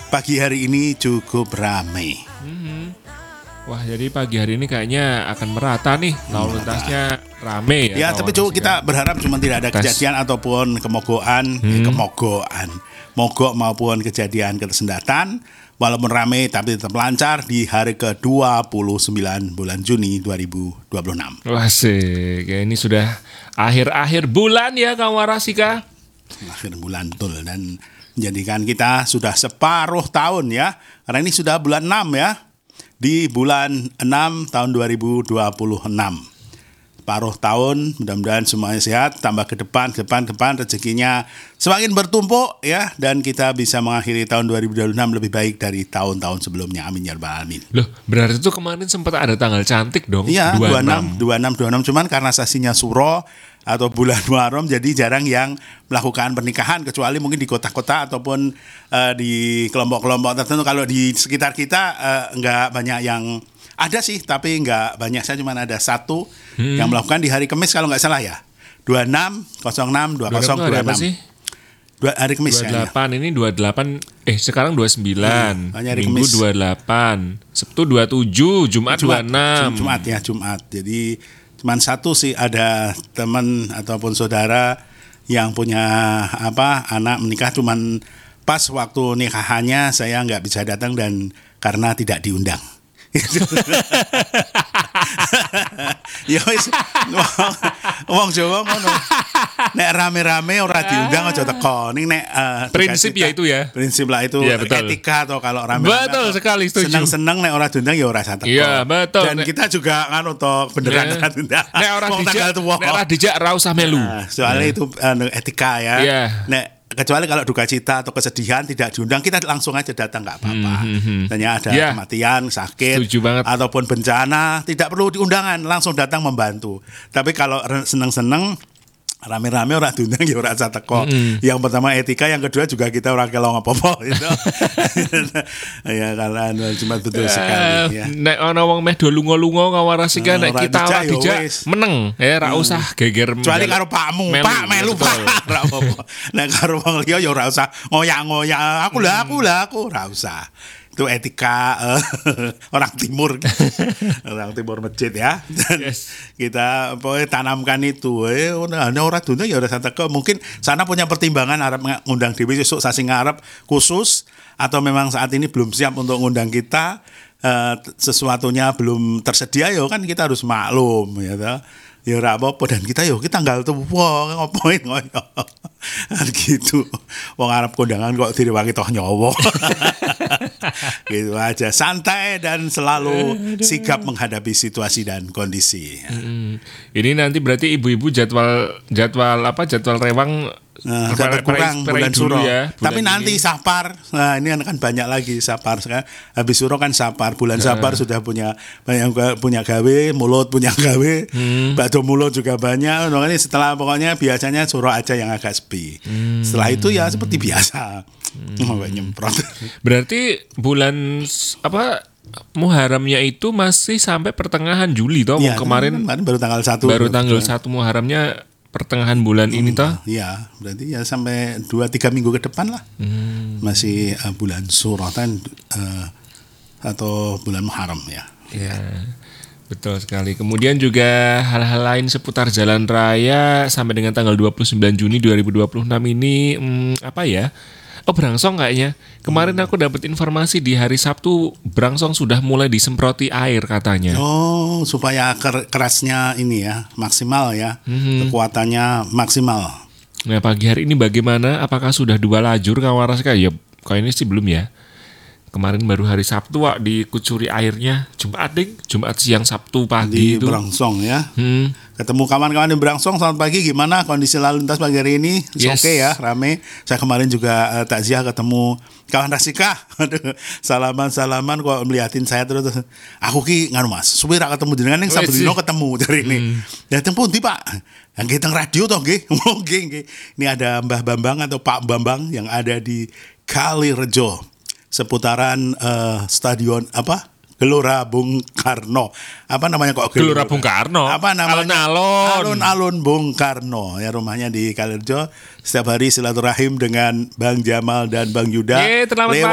pagi hari ini cukup ramai. Wah, jadi pagi hari ini kayaknya akan merata nih, lalu lintasnya rame Ya, ya. tapi coba kita berharap cuma tidak ada kejadian ataupun mogok maupun kejadian kesendatan. Walaupun ramai tapi tetap lancar di hari ke-29 bulan Juni 2026. Wah sih, ini sudah akhir-akhir bulan ya kawan Rasika. Akhir bulan betul, dan menjadikan kita sudah separuh tahun ya. Karena ini sudah bulan 6 ya. Di bulan 6 tahun 2026. Paruh tahun, mudah-mudahan semuanya sehat, tambah ke depan rezekinya semakin bertumpuk ya, dan kita bisa mengakhiri tahun 2026 lebih baik dari tahun-tahun sebelumnya. Amin ya rabbal alamin. Loh, berarti itu kemarin sempat ada tanggal cantik dong. Iya, 26, cuman karena sasinya Suro atau bulan Muharram jadi jarang yang melakukan pernikahan, kecuali mungkin di kota-kota ataupun di kelompok-kelompok tertentu. Kalau di sekitar kita enggak banyak yang ada sih, tapi enggak banyak. Saya cuma ada satu yang melakukan di hari Kamis kalau enggak salah ya. 26/06/2026. Hari Kamis 28 ini 28 sekarang 29. Hari Minggu Kamis. 28, Sabtu 27, Jumat 26. Jumat. Jadi cuman satu sih, ada teman ataupun saudara yang punya anak menikah, cuman pas waktu nikahannya saya nggak bisa datang dan karena tidak diundang. Ya wis, wong Jawa ngono. Nek rame-rame ora diundang aja teko. Ning nek prinsip ya itu ya. Prinsip lah itu, ya, etika atau kalau rame-rame. Betul sekali, setuju. Seneng-seneng nek ora diundang ya ora usah teko. Iya, betul. Dan kita juga beneran ora diundang. Nek ora dijak ra usah melu. Soalnya itu etika ya. Iya. Nek kecuali kalau duka cita atau kesedihan tidak diundang, kita langsung aja datang, nggak apa-apa. Tanya ada kematian, sakit, ataupun bencana, tidak perlu diundangan, langsung datang membantu. Tapi kalau seneng-seneng rame-rame orang diundang ya ora usah teko. Yang pertama etika, yang kedua juga kita ora kelong apa-apa gitu. Ya karena cuma betul sekali ya. Nek ana wong meh do lunga-lunga kawarasika nek kita ora dijak meneng ya ora usah geger. Kecuali karo pakmu, Pak melu Pak ora apa-apa. Nek karo wong liya ya ora usah ngoyak-ngoyak, aku ora usah. Itu etika orang timur masjid ya. Kita tanamkan itu. Orang dunia ya udah teko. Mungkin sana punya pertimbangan Arab ngundang dewi besok sasi ngarep khusus, atau memang saat ini belum siap untuk ngundang kita, sesuatunya belum tersedia, kan kita harus maklum ya toh. Ya ora apa-apa, dan kita tanggal tuwa ngopoin ngoyo. Gitu. Wong arep kondangan kok direwangi toh nyawa. Gitu aja, santai dan selalu sigap menghadapi situasi dan kondisi. Ini nanti berarti ibu-ibu jadwal rewang berkurang bulan Suro ya, tapi nanti ini. Sapar, nah ini kan banyak lagi Sapar sekarang. Habis Suro kan Sapar, bulan Sapar sudah punya gawe, mulut punya gawe, bakdo mulut juga banyak. Nah, ini setelah pokoknya biasanya Suro aja yang agak sepi. Setelah itu ya seperti biasa. Nyemprot. Berarti bulan Muharramnya itu masih sampai pertengahan Juli toh? Ya, kemarin baru tanggal 1. Baru tanggal 1 Muharramnya pertengahan bulan ini toh? Iya, berarti ya sampai 2-3 minggu ke depan lah. Masih bulan Suratan atau bulan Muharram ya. Iya. Betul sekali. Kemudian juga hal-hal lain seputar jalan raya sampai dengan tanggal 29 Juni 2026 ini berangsong kayaknya. Kemarin aku dapat informasi di hari Sabtu berangsong sudah mulai disemproti air katanya. Oh, supaya kerasnya ini ya maksimal ya. Kekuatannya maksimal. Nah, pagi hari ini bagaimana? Apakah sudah 2 lajur Kawarasika? Ya, kayaknya sih belum ya. Kemarin baru hari Sabtu dikucuri airnya. Jumat siang, Sabtu pagi di itu. Di Berangsong ya. Ketemu kawan-kawan di Berangsong, selamat pagi. Gimana kondisi lalu lintas pagi hari ini? Oke ya, rame. Saya kemarin juga takziah ketemu kawan Rasika. Salaman kok melihatin saya terus. Aku nganu Mas, suwe ra ketemu jenengan ning sabdino ketemu dari ini. Ya teng pundi Pak? Yang kita radio toh nggih. Nggih. Ini ada Mbah Bambang atau Pak Bambang yang ada di Kalirejo. Seputaran stadion Gelora Bung Karno. Apa namanya kok Gelora Bung Karno? Apa namanya? Alun-alun Bung Karno. Ya, rumahnya di Kalirejo. Setiap hari silaturahim dengan Bang Jamal dan Bang Yuda.